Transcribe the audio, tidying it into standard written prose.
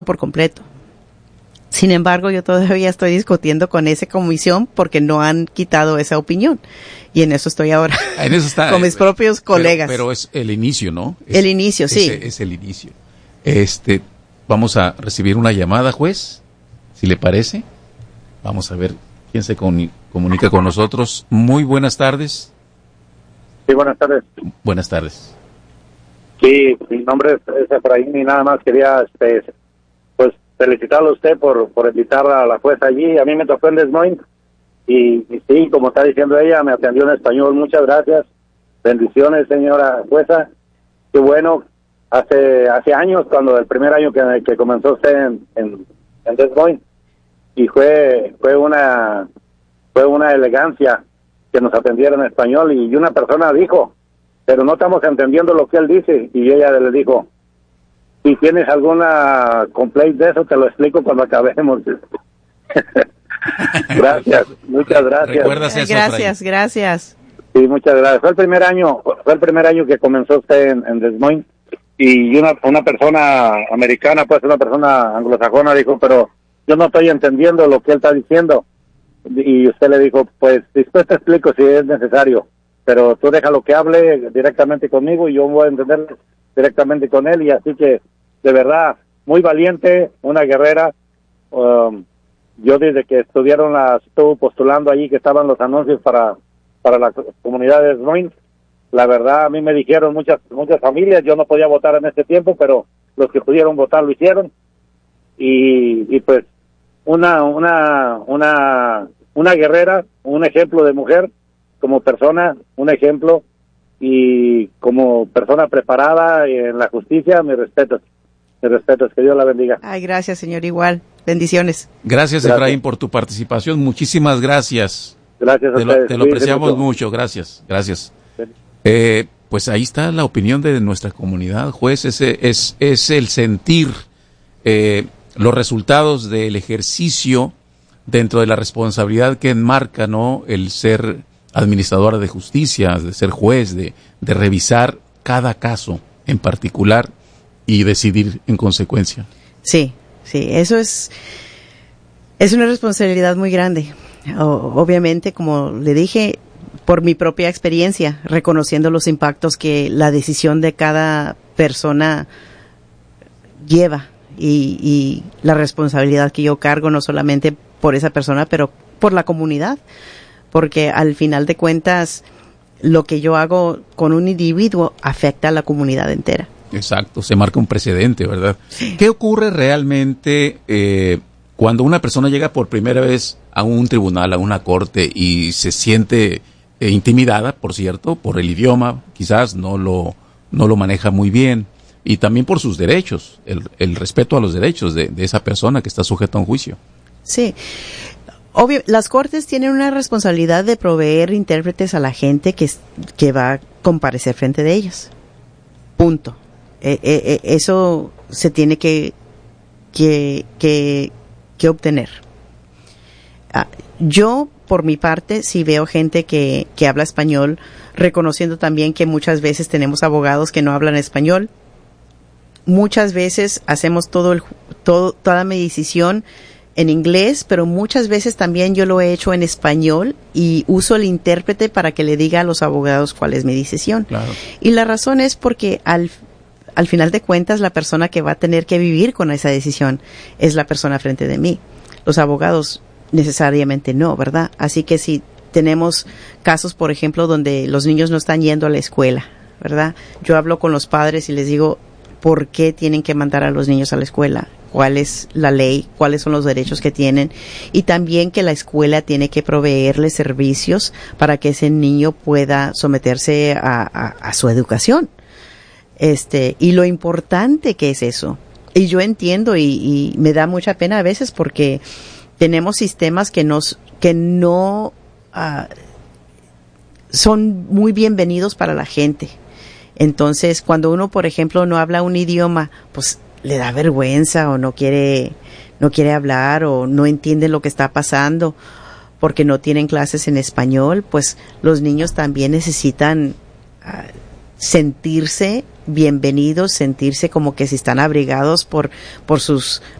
por completo. Sin embargo, yo todavía estoy discutiendo con esa comisión porque no han quitado esa opinión. Y en eso estoy ahora, en eso está, con mis propios colegas. Pero es el inicio, ¿no? El inicio, sí. Es el inicio. Vamos a recibir una llamada, juez, si le parece. Vamos a ver quién se comunica con nosotros. Muy buenas tardes. Sí, buenas tardes. Buenas tardes. Sí, mi nombre es Efraín y nada más quería pues felicitarlo a usted por invitar a la jueza allí. A mí me tocó en Des Moines y sí, como está diciendo ella, me atendió en español. Muchas gracias. Bendiciones, señora jueza. Qué bueno. Hace años, cuando el primer año que comenzó usted en Des Moines, y fue una elegancia que nos atendiera en español, y una persona dijo, pero no estamos entendiendo lo que él dice, y ella le dijo, si tienes alguna complaint de eso, te lo explico cuando acabemos. Gracias, muchas gracias. ¿Recuerdas eso, Gracias. Sí, muchas gracias. Fue el primer año que comenzó usted en Des Moines, y una persona americana, pues una persona anglosajona dijo, pero yo no estoy entendiendo lo que él está diciendo. Y usted le dijo, pues después te explico si es necesario, pero tú déjalo que hable directamente conmigo y yo voy a entender directamente con él. Y así que, de verdad, muy valiente, una guerrera. Yo desde que estuvo postulando allí, que estaban los anuncios para la comunidad de Des Moines, la verdad, a mí me dijeron muchas familias, yo no podía votar en ese tiempo, pero los que pudieron votar lo hicieron. Y pues una guerrera, un ejemplo de mujer, como persona, un ejemplo, y como persona preparada en la justicia, mis respetos, que Dios la bendiga. Ay, gracias, señor, igual, bendiciones. Gracias, Efraín, por tu participación, muchísimas gracias. Gracias a ustedes. Te lo apreciamos mucho, gracias. Pues ahí está la opinión de nuestra comunidad, juez. Es el sentir los resultados del ejercicio dentro de la responsabilidad que enmarca, ¿no?, el ser administradora de justicia, de ser juez, de revisar cada caso en particular y decidir en consecuencia. Sí, eso es una responsabilidad muy grande. Obviamente, como le dije, por mi propia experiencia, reconociendo los impactos que la decisión de cada persona lleva y la responsabilidad que yo cargo, no solamente por esa persona, pero por la comunidad, porque al final de cuentas lo que yo hago con un individuo afecta a la comunidad entera. Exacto, se marca un precedente, ¿verdad? Sí. ¿Qué ocurre realmente cuando una persona llega por primera vez a un tribunal, a una corte, y se siente intimidada, por cierto, por el idioma, quizás no lo maneja muy bien, y también por sus derechos, el respeto a los derechos de esa persona que está sujeta a un juicio? Sí. Obvio, las cortes tienen una responsabilidad de proveer intérpretes a la gente que va a comparecer frente de ellas. Punto. Eso se tiene que obtener. Yo, por mi parte, sí veo gente que habla español, reconociendo también que muchas veces tenemos abogados que no hablan español. Muchas veces hacemos toda mi decisión en inglés, pero muchas veces también yo lo he hecho en español y uso el intérprete para que le diga a los abogados cuál es mi decisión. Claro. Y la razón es porque al final de cuentas la persona que va a tener que vivir con esa decisión es la persona frente de mí. Los abogados necesariamente no, ¿verdad? Así que si tenemos casos, por ejemplo, donde los niños no están yendo a la escuela, ¿verdad? Yo hablo con los padres y les digo, ¿por qué tienen que mandar a los niños a la escuela? ¿Cuál es la ley? ¿Cuáles son los derechos que tienen? Y también que la escuela tiene que proveerles servicios para que ese niño pueda someterse a su educación. Y lo importante que es eso. Y yo entiendo y me da mucha pena a veces porque tenemos sistemas que no son muy bienvenidos para la gente. Entonces, cuando uno, por ejemplo, no habla un idioma, pues le da vergüenza o no quiere hablar o no entiende lo que está pasando porque no tienen clases en español, pues los niños también necesitan sentirse bienvenidos, sentirse como que si están abrigados por sus